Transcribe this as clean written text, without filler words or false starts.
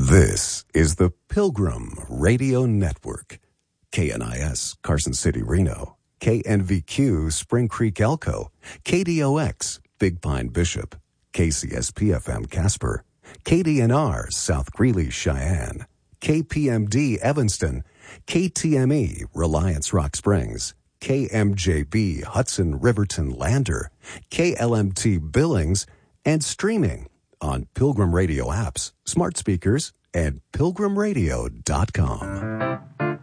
This is the Pilgrim Radio Network. KNIS, Carson City, Reno. KNVQ, Spring Creek, Elko. KDOX, Big Pine, Bishop. KCSP-FM, Casper. KDNR, South Greeley, Cheyenne. KPMD, Evanston. KTME, Reliance, Rock Springs. KMJB, Hudson, Riverton, Lander. KLMT, Billings. And streaming on Pilgrim Radio apps, smart speakers, and pilgrimradio.com.